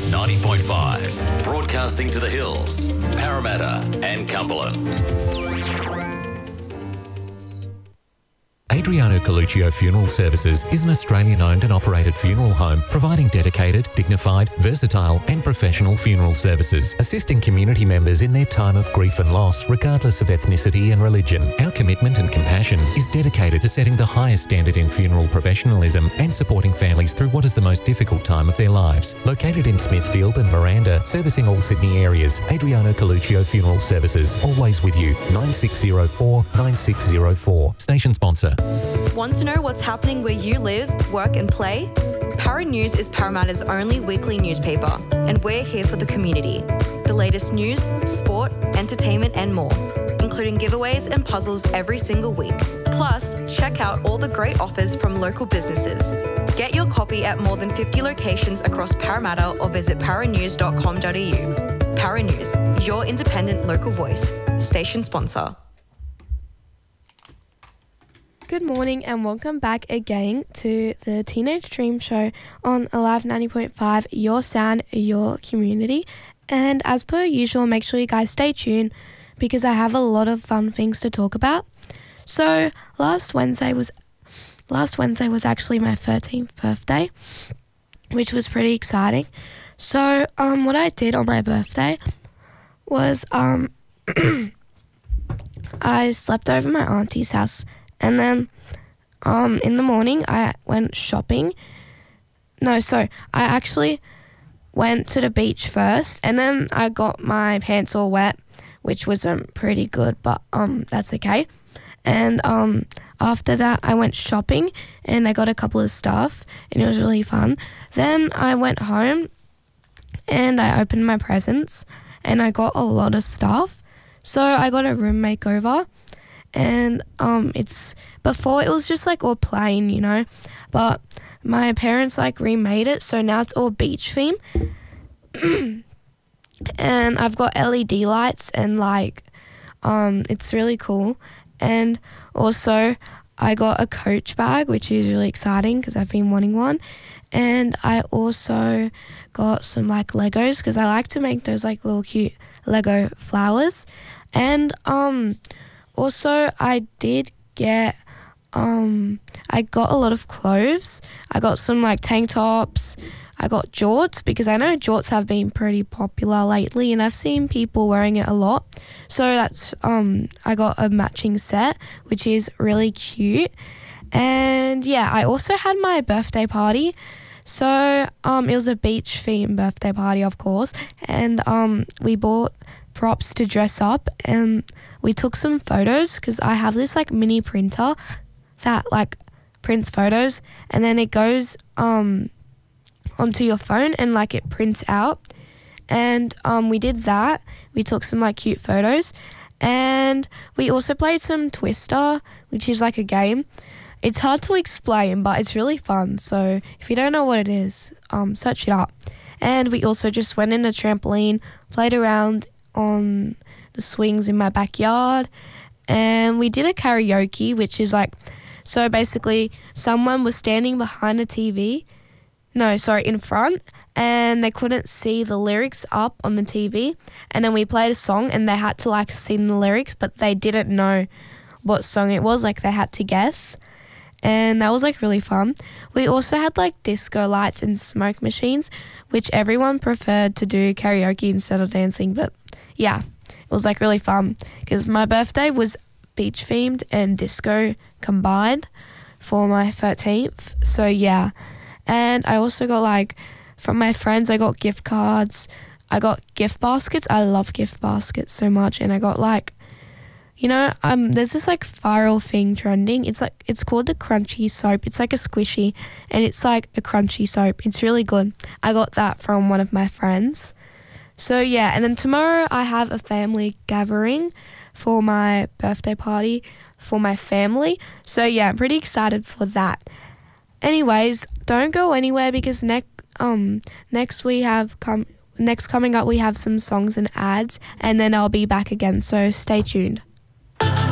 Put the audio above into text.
90.5. Broadcasting to the hills, Parramatta and Cumberland. Adriano Coluccio Funeral Services is an Australian-owned and operated funeral home providing dedicated, dignified, versatile and professional funeral services, assisting community members in their time of grief and loss regardless of ethnicity and religion. Our commitment and compassion is dedicated to setting the highest standard in funeral professionalism and supporting families through what is the most difficult time of their lives. Located in Smithfield and Miranda, servicing all Sydney areas, Adriano Coluccio Funeral Services, always with you. 9604 9604. Station sponsor. Want to know what's happening where you live, work and play? Para News is Parramatta's only weekly newspaper, and we're here for the community. The latest news, sport, entertainment and more, including giveaways and puzzles every single week. Plus, check out all the great offers from local businesses. Get your copy at more than 50 locations across Parramatta or visit paranews.com.au. Para News, your independent local voice. Station sponsor. Good morning and welcome back again to the Teenage Dream Show on Alive 90.5, your sound, your community. And as per usual, make sure you guys stay tuned because I have a lot of fun things to talk about. So last Wednesday was actually my 13th birthday, which was pretty exciting. So what I did on my birthday was I slept over my auntie's house. And then in the morning, I went shopping. I actually went to the beach first. And then I got my pants all wet, which wasn't pretty good, but that's okay. And after that, I went shopping and I got a couple of stuff. And it was really fun. Then I went home and I opened my presents. And I got a lot of stuff. So I got a room makeover. And before it was just like all plain, you know, but my parents like remade it, so now it's all beach theme. And I've got LED lights and like it's really cool. And also I got a Coach bag, which is really exciting because I've been wanting one. And I also got some like Legos because I like to make those like little cute Lego flowers. And also, I did get, I got a lot of clothes. I got some like tank tops. I got jorts because I know jorts have been pretty popular lately and I've seen people wearing it a lot. So that's, I got a matching set, which is really cute. And yeah, I also had my birthday party. So it was a beach themed birthday party, of course. And we bought props to dress up and we took some photos because I have this like mini printer that like prints photos and then it goes onto your phone and like it prints out. And we did that. We took some like cute photos and we also played some Twister, which is like a game. It's hard to explain, but it's really fun. So if you don't know what it is, search it up. And we also just went in a trampoline, played around on the swings in my backyard, and we did a karaoke, which is like, so basically someone was standing behind the TV, in front, and they couldn't see the lyrics up on the TV, and then we played a song and they had to like sing the lyrics, but they didn't know what song it was, like they had to guess, and that was like really fun. We also had like disco lights and smoke machines, which everyone preferred to do karaoke instead of dancing, but yeah, it was like really fun because my birthday was beach themed and disco combined for my 13th. So yeah, and I also got like from my friends, I got gift cards, I got gift baskets. I love gift baskets so much, and I got like, you know, there's this like viral thing trending. It's called the crunchy soap. It's like a squishy, and it's like a crunchy soap. It's really good. I got that from one of my friends. So yeah, and then tomorrow I have a family gathering for my birthday party for my family. So yeah, I'm pretty excited for that. Anyways, don't go anywhere because next coming up we have some songs and ads, and then I'll be back again. So stay tuned.